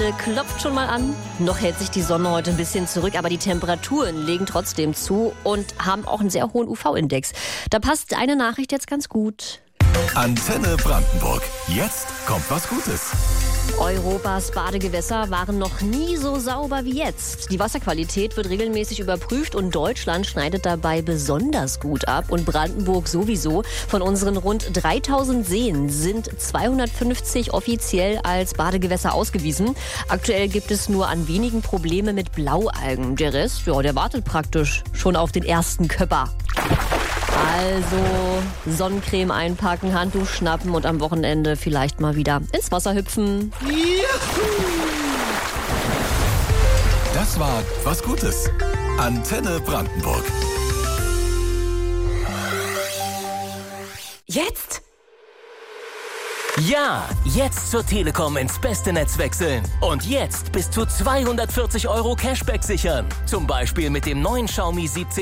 Wochenende klopft schon mal an. Noch hält sich die Sonne heute ein bisschen zurück, aber die Temperaturen legen trotzdem zu und haben auch einen sehr hohen UV-Index. Da passt eine Nachricht jetzt ganz gut. Antenne Brandenburg. Jetzt kommt was Gutes. Europas Badegewässer waren noch nie so sauber wie jetzt. Die Wasserqualität wird regelmäßig überprüft und Deutschland schneidet dabei besonders gut ab. Und Brandenburg sowieso. Von unseren rund 3000 Seen sind 250 offiziell als Badegewässer ausgewiesen. Aktuell gibt es nur an wenigen Probleme mit Blaualgen. Der Rest, der wartet praktisch schon auf den ersten Köpper. Also Sonnencreme einpacken, Handtuch schnappen und am Wochenende vielleicht mal wieder ins Wasser hüpfen. Das war was Gutes. Antenne Brandenburg. Jetzt? Ja, jetzt zur Telekom ins beste Netz wechseln. Und jetzt bis zu 240 € Cashback sichern. Zum Beispiel mit dem neuen Xiaomi 17